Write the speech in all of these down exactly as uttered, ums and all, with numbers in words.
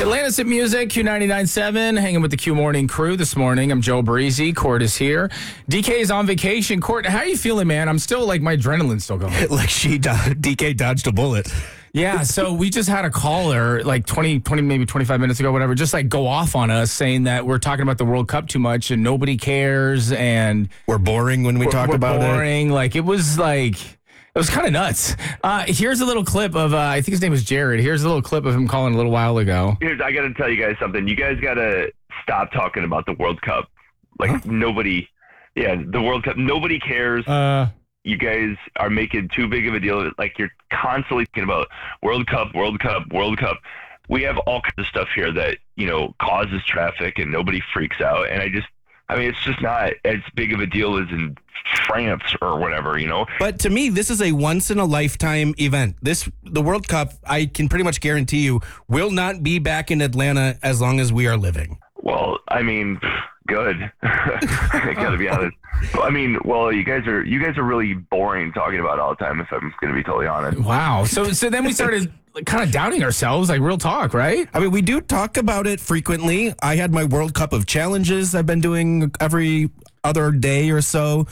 Atlantis at Music, Q ninety-nine point seven, hanging with the Q Morning crew this morning. I'm Joe Breezy. Court is here. D K is on vacation. Court, how are you feeling, man? I'm still, like, my adrenaline's still going. Like she, D K dodged a bullet. Yeah, so we just had a caller, like twenty, twenty, maybe twenty-five minutes ago, whatever, just like go off on us saying that we're talking about the World Cup too much and nobody cares and we're boring when we we're, talk we're about boring. it. Boring. Like, it was like, it was kind of nuts. Uh, here's a little clip of, uh, I think his name was Jared. Here's a little clip of him calling a little while ago. Here's, I got to tell you guys something. You guys got to stop talking about the World Cup. Like, huh? nobody, yeah, the World Cup, nobody cares. Uh, You guys are making too big of a deal of it. Like, you're constantly thinking about World Cup, World Cup, World Cup. We have all kinds of stuff here that, you know, causes traffic and nobody freaks out. And I just, I mean, it's just not as big of a deal as in France or whatever, you know? But to me, this is a once-in-a-lifetime event. This, the World Cup, I can pretty much guarantee you, will not be back in Atlanta as long as we are living. Well, I mean, good. I gotta be honest. I mean, well, you guys are you guys are really boring talking about it all the time, if I'm gonna be totally honest. Wow. So so then we started kind of doubting ourselves, like real talk, right? I mean, we do talk about it frequently. I had my World Cup of challenges I've been doing every other day or so.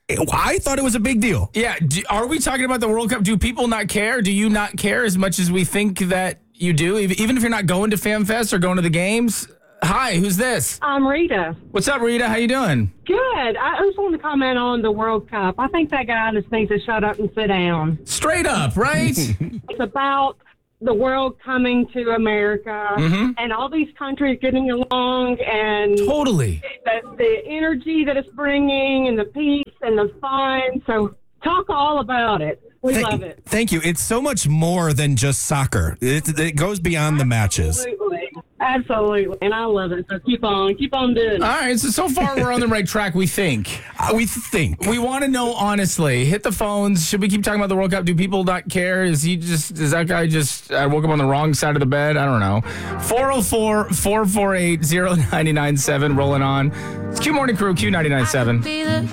I thought it was a big deal. Yeah. Do, are we talking about the World Cup? Do people not care? Do you not care as much as we think that you do? Even if you're not going to FanFest or going to the games? Hi, who's this? I'm Rita. What's up, Rita? How you doing? Good. I just want to comment on the World Cup. I think that guy just needs to shut up and sit down. Straight up, right? It's about the world coming to America mm-hmm. and all these countries getting along and totally the, the energy that it's bringing and the peace and the fun. So talk all about it. We Th- love it. Thank you. It's so much more than just soccer. It, it goes beyond the matches. Absolutely. Absolutely. And I love it. So keep on. Keep on doing it. All right. So, so far, we're on the right track, we think. Uh, we think. We want to know, honestly. Hit the phones. Should we keep talking about the World Cup? Do people not care? Is he just, is that guy just, I woke up on the wrong side of the bed? I don't know. four oh four, four four eight, oh nine nine seven, rolling on. It's Q Morning Crew, Q ninety-nine point seven.